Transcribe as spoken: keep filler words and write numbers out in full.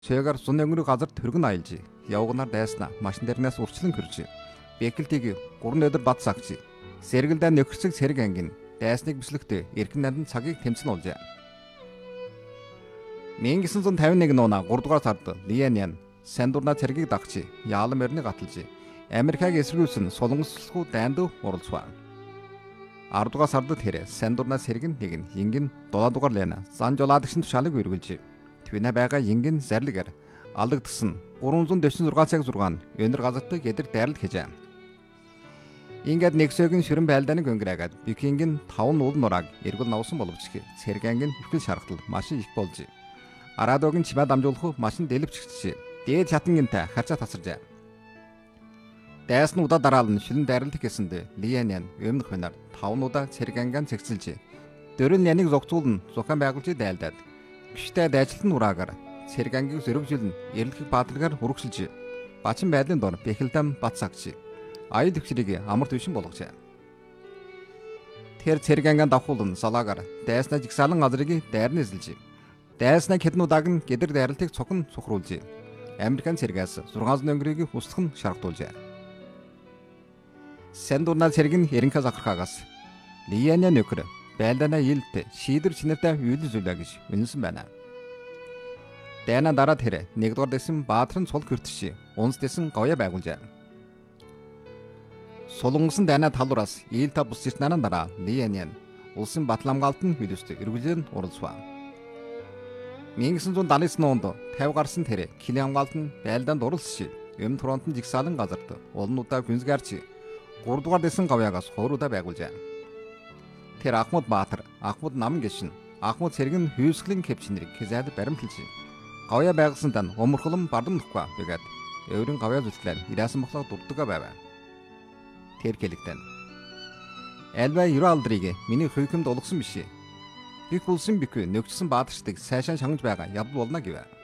Цэгээр зун өнгөрөг газар төргөн аялж, явгнаар дайснаа машин дээрнээс урчлан хөрж, бэкэлтийг гурван өдөр бат сагч, сэргэлдээ нөхөрсөг сэрэг ангийн дайсныг бислэгтээ эрхэн нандин цагийг тэмцэн олжээ. мянга девятьсот пятьдесят один нууна гурав дугаар сард Лияньян Сандурна цэргийг дагч, яалан морины гаталж, Америкийг эсэргүүцэн солонгослох дайнд оролцваа. арав дугаар сард тэр Сандурна цэрэг нэг ингийн дулаан дугаар лена зан жолоодагчийн тушаалыг үргэлж Твинэ байгаа ингийн зарлагаар алагдсан гурван дэвшин зургаан цаг зургаан өнөр газарт гэдэр дайрал хийжээ. Ингээд нэгсөгийн ширэн байлдааныг өнгөрөөгээд Викингийн таван уул нурааг эргэл навсан боловч цэргэнгийн ихтгэл шаргатал маш их болж Арадогийн чимээ дамжуулах машин дэлбчгчээ. Дээд чатангинтай харцаа тасаржээ. Дайсан удаа дараалан шилэн дайралт гэсэндэ Лияньян өмнөх хоноор таван удаа цэргэнгийн цэгцэлж дөрөн яныг зогцуулн зухан байгуулж дайлдаад гişтэй дайжилтан ураагаар цэргэнгийг зөрөвжүүлэн эрлэх баатаргаар хүргэсэлж бачин байдлын дор бэхэлдэм бат сагч аял төвчрийг амар төвшин болгожээ. Тэр цэргэнгийн давхуулн салаагаар дайснаа жигсаалан газрыг дайрны эзэлж дайснаа хэдэн удааг нь гэдэр дайралтыг цохон цухруулж Америкийн цэргээс зургаан өнгөрийг устгах шаргадуулжээ. Сандурна цэрэг нь эренхэ захархаагаас Лияньян нөхөр байлдаанаа илт шийдэр чинэртэй үйлдэл зүйлээ гэж үнэлсэн байна. Дайна дараа тэр нэгдүгээр дэсэн баатрын цул хөртөж унс дэсэн говья байгуулжээ. Солонгосын дайна талуураас ийл та бус ирснээр дараа Лияньян улсын батламгаалтын хөлөст эргүүлэн оролцваа. мянга девятьсот семьдесят онд тавь гарсан тэр Килиан хамгаалт нь байлдаанд оролцож өмнө фронтын жигсаалан газарт олон удаа гүнзгаарч гурав дугаар дэсэн говьягаас хоёр удаа байгуулжээ. Тэр Ахмад Баатар, Ахмад Нам гişin, Ахмад цэрэг нь хүйсглийн кэпчнэрийг хязаад баримтлж говья байгуулсан тань өмөрхлөн бардамдахгүй байгаад өөрийн говья зүтлэн ирэсэн бохлоо дурдгаа байваа. Тэр хэлэгдэн. Альва юра алдрыг миний хүйкэмд олгосон биш. Бик улсын бик нөхцсөн баатарчдыг сайшаан шангаж байгаа явдал болно гэвэ.